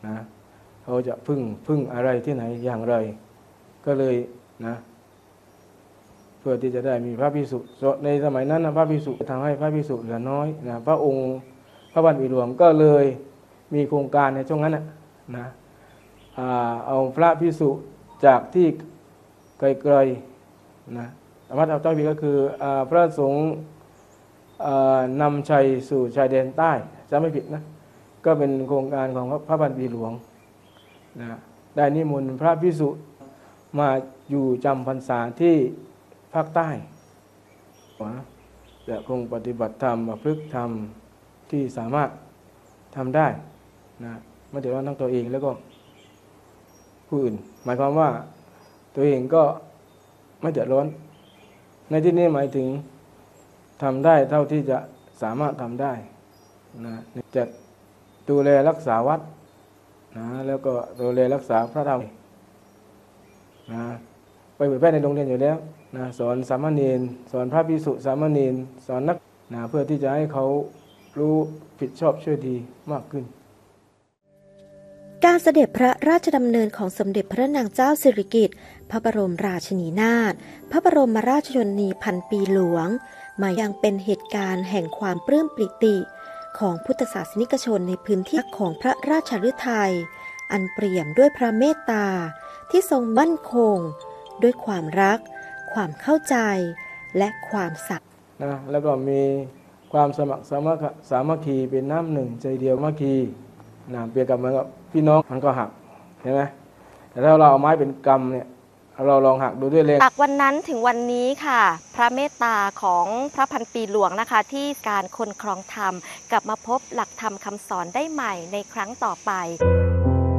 นะเขาจะพึ่งอะไรที่ไหนอย่างไรก็เลยนะเพื่อที่จะได้มีพระภิกษุในสมัยนั้นนะพระภิกษุทำให้พระภิกษุเหลือน้อยนะพระองค์พระบรรพหลวงก็เลยมีโครงการในช่วงนั้นนะเอาพระภิกษุจากที่ไกลๆนะธรรมะเจ้าพีก็คือพระสงฆ์นำชัยสู่ชายแดนใต้จะไม่ผิดนะก็เป็นโครงการของพระบรรพหลวงนะได้นิมนต์พระภิกษุมาอยู่จำพรรษาที่ภาคใต้จะคงปฏิบัติธรรมประพฤติธรรมที่สามารถทำได้นะไม่เดือดร้อนทั้งตัวเองแล้วก็ผู้อื่นหมายความว่าตัวเองก็ไม่เดือดร้อนในที่นี้หมายถึงทำได้เท่าที่จะสามารถทำได้นะจะดูแลรักษาวัดนะแล้วก็ดูแลรักษาพระธรรมนะไปเผยแพร่ในโรงเรียนอยู่แล้วนะสอนสามเณรสอนพระภิกษุสามเณรสอนนักนะเพื่อที่จะให้เขารู้ผิดชอบชั่วดีมากขึ้นการเสด็จพระราชดำเนินของสมเด็จพระนางเจ้าสิริกิติ์พระบรมราชินีนาถพระบรมราชชนนีพันปีหลวงมายังเป็นเหตุการณ์แห่งความปลื้มปริติของพุทธศาสนิกชนในพื้นที่ของพระราชฤทัยอันเปี่ยมด้วยพระเมตตาที่ทรงมั่นคงด้วยความรักความเข้าใจและความศักดิ์นะแล้วก็มีความสมัครสามัคคีเป็นน้ำหนึ่งใจเดียวเมื่อกี้นะเปรียบกับเหมือนกับพี่น้องมันก็หักเห็นไหมแต่ถ้าเราเอาไม้เป็นกำเนี่ยเราลองหักดูด้วยเหล็กจากวันนั้นถึงวันนี้ค่ะพระเมตตาของพระพันปีหลวงนะคะที่การคนครองธรรมกลับมาพบหลักธรรมคำสอนได้ใหม่ในครั้งต่อไป